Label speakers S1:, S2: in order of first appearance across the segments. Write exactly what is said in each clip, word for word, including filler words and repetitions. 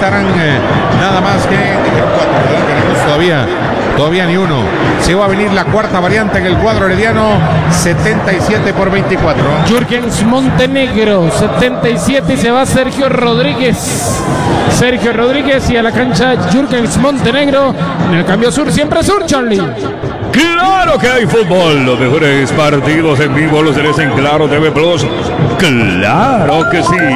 S1: faltarán eh, nada más que dijeron cuatro, ¿verdad? Tenemos todavía, todavía ni uno. Se va a venir la cuarta variante en el cuadro herediano, setenta y siete por veinticuatro.
S2: Jürgens Montenegro, setenta y siete, y se va Sergio Rodríguez. Sergio Rodríguez y a la cancha Jürgens Montenegro. En el cambio sur, siempre sur, Charlie.
S3: Claro que hay fútbol, los mejores partidos en vivo los tenés en Claro T V Plus. Claro que sí.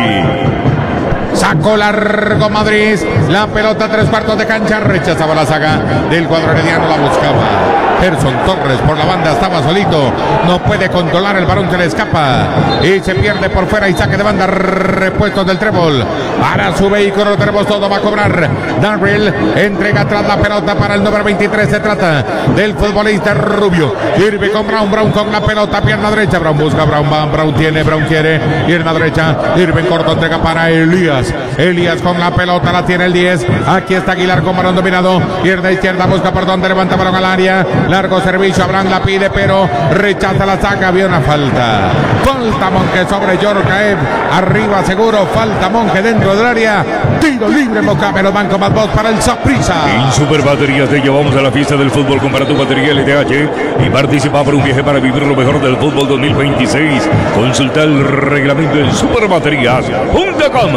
S1: Sacó largo Madrid, la pelota tres cuartos de cancha, rechazaba la saga del cuadro herediano, la buscaba Gerson Torres por la banda, estaba solito, no puede controlar el balón, se le escapa y se pierde por fuera y saque de banda, repuestos del trébol para su vehículo, tenemos todo, va a cobrar Darrell, entrega atrás la pelota para el número veintitrés, se trata del futbolista Rubio, sirve con Brown, Brown con la pelota, pierna derecha, Brown busca, Brown va, Brown tiene, Brown quiere, pierna derecha, sirve en corto, entrega para Elías, Elías con la pelota, la tiene el diez, aquí está Aguilar con balón dominado, pierna izquierda, busca por donde levanta balón al área, largo servicio, Abraham la pide, pero rechaza la saca, había una falta, falta Monje sobre Yorcaev, arriba seguro, falta Monje dentro del área, tiro libre, Mocamero, banco más voz para el Saprissa.
S3: En Super Baterías te llevamos a la fiesta del fútbol, compra tu batería L T H y participa por un viaje para vivir lo mejor del fútbol dos mil veintiséis, consulta el reglamento en superbaterías punto com.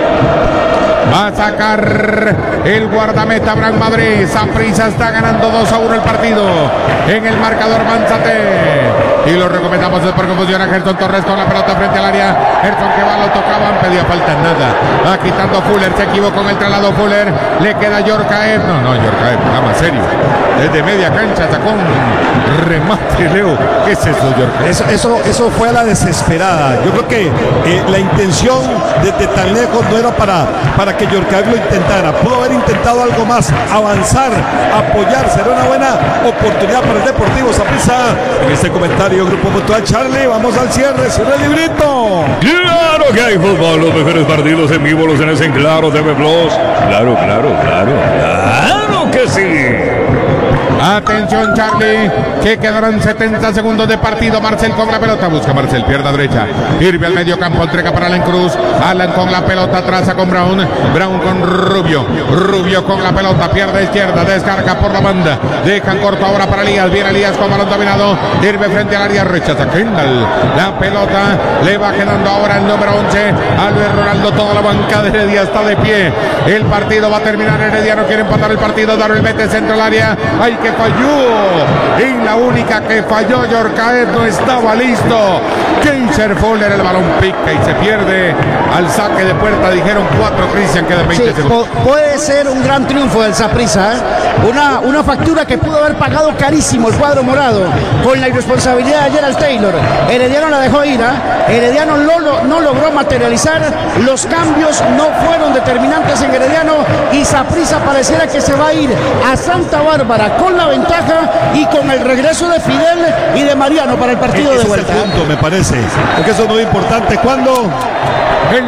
S1: Va a sacar el guardameta Abraham Madrid. Saprissa está ganando dos a uno el partido en el marcador Manzate. Y lo recomendamos por confusión a Gerson Torres con la pelota frente al área. Gerson que va, lo tocaban, pedía falta en nada. Va quitando Fuller, se equivocó en el traslado Fuller. Le queda Yorcaev. No, no, Yorcaev, nada más serio. Desde media cancha sacó un remate, Leo. ¿Qué es eso, Yorcaev?
S4: Eso, eso, eso fue a la desesperada. Yo creo que eh, la intención desde tan lejos no era para, para que Yorcaev lo intentara. Pudo haber intentado algo más, avanzar, apoyar. Será una buena oportunidad para el Deportivo Saprissa. En este comentario, Grupo Mutual, Charlie, vamos al cierre. Cierra el librito.
S3: Claro que hay fútbol, los mejores partidos en vivo los tenés en Claro T V Plus. Claro, claro, claro, claro que sí.
S1: Atención, Charlie, que quedarán setenta segundos de partido. Marcel con la pelota, busca Marcel, pierna derecha, irve al medio campo, entrega para Alan Cruz. Alan con la pelota, traza con Brown, Brown con Rubio, Rubio con la pelota, pierde izquierda, descarga por la banda, deja corto ahora para Elías, viene Elías con balón dominado, irve frente al área, rechaza Kendall, la pelota, le va quedando ahora el número once, Albert Ronaldo, toda la banca de Heredia está de pie, el partido va a terminar, Heredia no quiere empatar el partido, Darrell mete centro al área, hay que falló, y la única que falló Yorcaev no estaba listo. Keiser Fuller, el balón pica y se pierde al saque de puerta, dijeron cuatro, Cristian, quedan veinte
S5: sí,
S1: segundos.
S5: Po puede ser un gran triunfo del Saprissa, ¿eh? una, una factura que pudo haber pagado carísimo el cuadro morado con la irresponsabilidad de Gerald Taylor. Herediano la dejó ir, ¿eh? Herediano no, lo, no logró materializar, los cambios no fueron determinantes en Herediano y Saprissa pareciera que se va a ir a Santa Bárbara con la ventaja y con el regreso de Fidel y de Mariano para el partido
S4: Ese
S5: de vuelta.
S4: Es el punto, me parece, porque eso es muy importante. Cuando
S1: el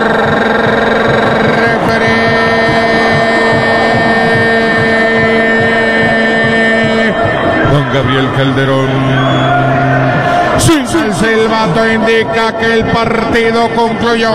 S1: referee don Gabriel Calderón, sí, sí, el silbato indica que el partido concluyó.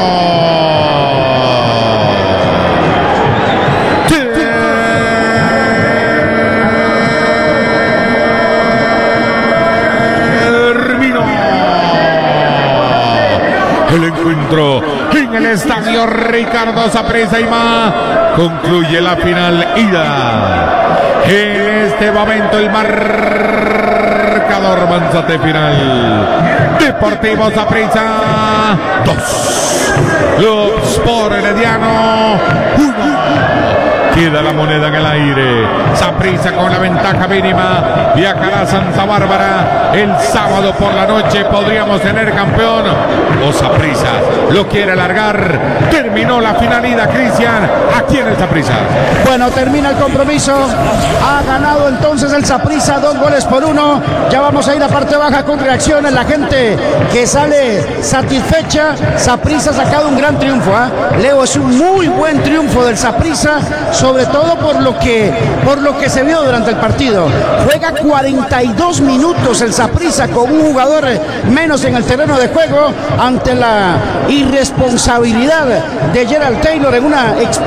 S1: El encuentro en el estadio Ricardo Saprissa y más concluye la final ida. En este momento el marcador Manzate final. Deportivo Saprissa dos. Lux por Herediano uno. Queda la moneda en el aire. Saprissa con la ventaja mínima. Viajará a Santa Bárbara el sábado por la noche. Podríamos tener campeón. O Saprissa lo quiere alargar. Terminó la finalidad, Cristian, aquí en el Saprissa.
S5: Bueno, termina el compromiso. Ha ganado entonces el Saprissa dos goles por uno. Ya vamos a ir a parte baja con reacciones. La gente que sale satisfecha. Saprissa ha sacado un gran triunfo, ¿eh? Leo, es un muy buen triunfo del Saprissa, sobre todo por lo que por lo que se vio durante el partido. Juega cuarenta y dos minutos el Saprissa con un jugador menos en el terreno de juego ante la irresponsabilidad de Gerald Taylor en una